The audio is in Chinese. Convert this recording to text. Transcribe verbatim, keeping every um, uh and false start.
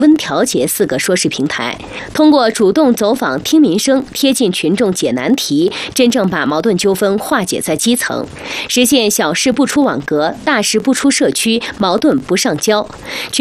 温调解四个说事平台，通过主动走访、听民生、贴近群众解难题，真正把矛盾纠纷化解在基层，实现小事不出网格、大事不出社区、矛盾不上交。